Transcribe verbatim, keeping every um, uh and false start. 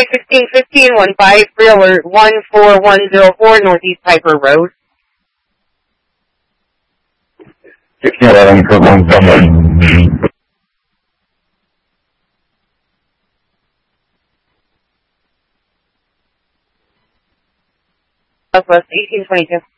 fifteen fifteen one five three alert one four one zero four Northeast Piper Road. sixteen eleven for one seven. Southwest eighteen twenty-two.